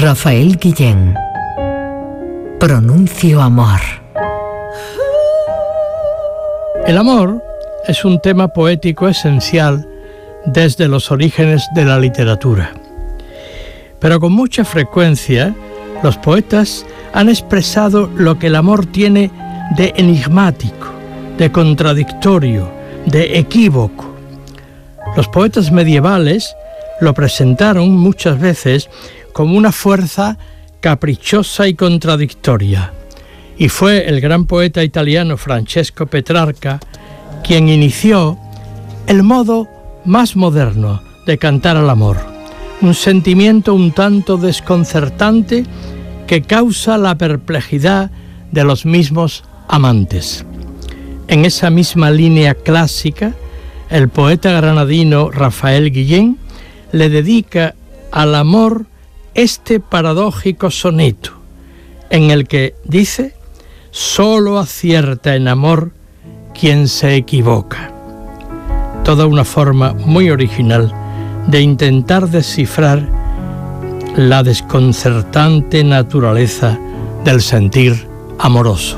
Rafael Guillén. Pronuncio amor. El amor es un tema poético esencial desde los orígenes de la literatura. Pero con mucha frecuencia, los poetas han expresado lo que el amor tiene de enigmático, de contradictorio, de equívoco. Los poetas medievales lo presentaron muchas veces como una fuerza caprichosa y contradictoria. Y fue el gran poeta italiano Francesco Petrarca quien inició el modo más moderno de cantar al amor, un sentimiento un tanto desconcertante que causa la perplejidad de los mismos amantes. En esa misma línea clásica, el poeta granadino Rafael Guillén le dedica al amor este paradójico soneto, en el que dice: «Solo acierta en amor quien se equivoca». Toda una forma muy original de intentar descifrar la desconcertante naturaleza del sentir amoroso.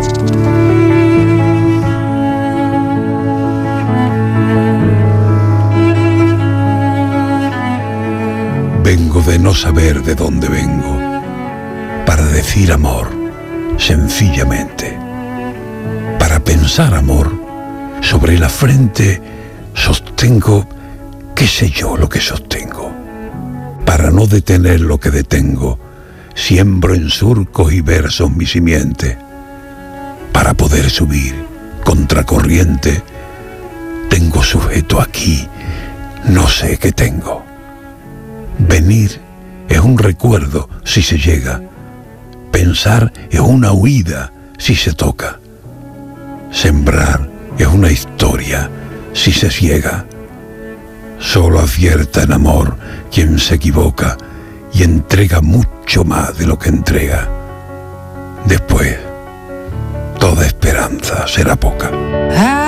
Vengo de no saber de dónde vengo, para decir amor, sencillamente. Para pensar amor, sobre la frente sostengo, qué sé yo lo que sostengo. Para no detener lo que detengo, siembro en surcos y versos mi simiente. Para poder subir contracorriente, tengo sujeto aquí, no sé qué tengo. Venir es un recuerdo si se llega. Pensar es una huida si se toca. Sembrar es una historia si se ciega. Solo acierta en amor quien se equivoca y entrega mucho más de lo que entrega. Después, toda esperanza será poca.